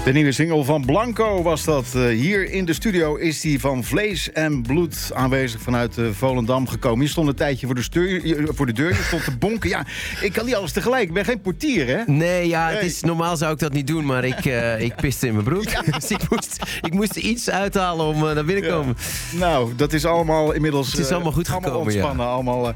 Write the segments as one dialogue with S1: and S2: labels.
S1: De nieuwe single van Blanco was dat. Hier in de studio is die van vlees en bloed aanwezig vanuit Volendam gekomen. Je stond een tijdje voor de deur. Je stond te bonken. Ja, ik kan niet alles tegelijk. Ik ben geen portier, hè?
S2: Nee, ja, het is, normaal zou ik dat niet doen, maar ik piste in mijn broek. Ja. Dus ik moest iets uithalen om naar binnen te komen.
S1: Nou, dat is allemaal inmiddels...
S2: Het is allemaal goed gekomen,
S1: allemaal ontspannen.
S2: Ja.
S1: Allemaal,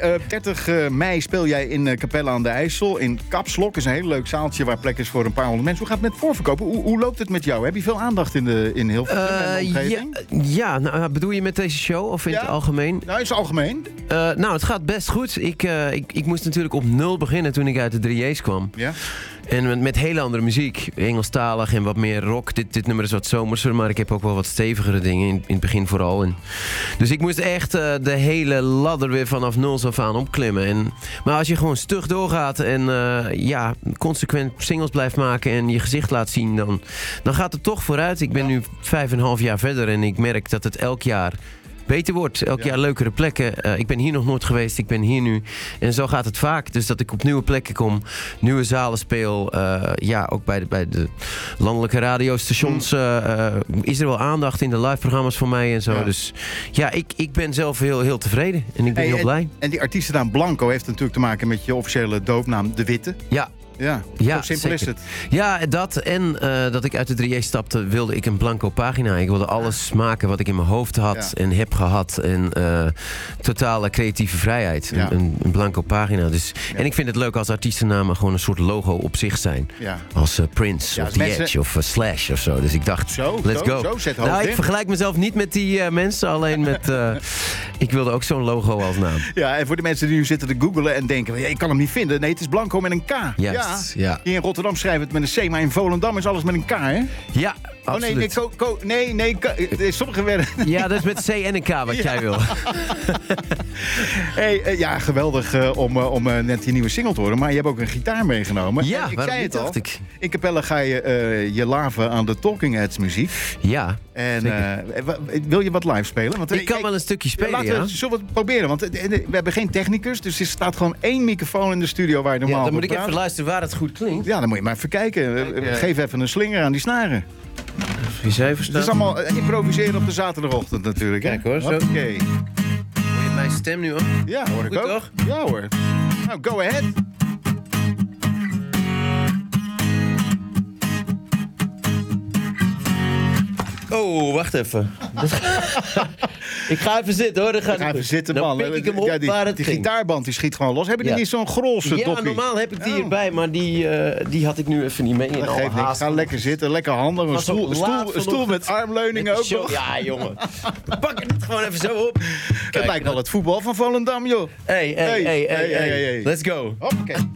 S1: 30 mei speel jij in Capelle aan de IJssel. In Kapslok. Dat is een heel leuk zaaltje waar plek is voor een paar honderd mensen. Hoe gaat het met voorverkopen? Hoe loopt het met jou? Heb je veel aandacht in Hilversum en de omgeving?
S2: Ja, nou, bedoel je met deze show of in het algemeen?
S1: Nou, in het algemeen.
S2: Nou, het gaat best goed. Ik moest natuurlijk op 0 beginnen toen ik uit de 3J's kwam. Ja. En met hele andere muziek. Engelstalig en wat meer rock. Dit nummer is wat zomerser, maar ik heb ook wel wat stevigere dingen. In het begin vooral. Dus ik moest echt de hele ladder weer vanaf 0 af aan opklimmen. Maar als je gewoon stug doorgaat en consequent singles blijft maken en je gezicht laat zien, dan gaat het toch vooruit. Ik ben nu 5,5 jaar verder en ik merk dat het elk jaar beter wordt. Elk jaar leukere plekken. Ik ben hier nog nooit geweest. Ik ben hier nu. En zo gaat het vaak. Dus dat ik op nieuwe plekken kom. Nieuwe zalen speel. Ook bij de landelijke radiostations is er wel aandacht in de live programma's voor mij en zo. Ja. Dus ja, ik ben zelf heel, heel tevreden. En ik ben heel blij.
S1: En die artiestennaam Blanco heeft natuurlijk te maken met je officiële doopnaam De Witte.
S2: Ja.
S1: Ja, zo simpel zeker. Is het.
S2: Ja, dat en dat ik uit de 3J stapte, wilde ik een blanco pagina. Ik wilde alles maken wat ik in mijn hoofd had en heb gehad. En totale creatieve vrijheid. Ja. Een blanco pagina. Dus, en ik vind het leuk als artiestennamen gewoon een soort logo op zich zijn. Ja. Als Prince of The Edge of Slash of zo. Dus ik dacht, let's go. Ik vergelijk mezelf niet met die mensen, alleen met... ik wilde ook zo'n logo als naam.
S1: Ja, en voor de mensen die nu zitten te googlen en denken, ik kan hem niet vinden. Nee, het is Blanco met een K.
S2: Yes. Ja.
S1: Hier in Rotterdam schrijven het met een C, maar in Volendam is alles met een K, hè?
S2: Ja, absoluut.
S1: Sommige werden...
S2: Ja, dat is met C en een K wat jij wil.
S1: Geweldig om net die nieuwe single te horen, maar je hebt ook een gitaar meegenomen.
S2: Ja,
S1: ik zei het al.
S2: Ik.
S1: In Capelle ga je laven aan de Talking Heads muziek.
S2: Ja.
S1: En wil je wat live spelen? Want,
S2: ik kan wel een stukje spelen,
S1: zullen we het proberen? Want we hebben geen technicus, dus er staat gewoon 1 microfoon in de studio waar je normaal
S2: dan moet ik even luisteren waar het goed klinkt.
S1: Ja, dan moet je maar even kijken. Geef even een slinger aan die snaren. Het is allemaal improviseren op de zaterdagochtend natuurlijk.
S2: Kijk hoor, zo.
S1: Oké.
S2: Hoor je mijn stem nu ook?
S1: Ja, hoor ik
S2: goed,
S1: ook.
S2: Toch?
S1: Ja hoor. Nou, go ahead.
S2: Oh, wacht even. Ik ga even zitten hoor.
S1: Ga even zitten, man.
S2: Dan pik ik hem op waar het
S1: die
S2: ging.
S1: gitarband die schiet gewoon los. Heb je niet zo'n grolse doppie?
S2: Ja, normaal heb ik die erbij, maar die had ik nu even niet mee.
S1: Dat geeft niks. Ga lekker zitten, lekker handig. Een stoel met armleuningen ook nog.
S2: Ja, jongen. Pak het gewoon even zo op.
S1: Het lijkt wel het voetbal van Volendam, joh.
S2: Hey. Let's go.
S1: Oké.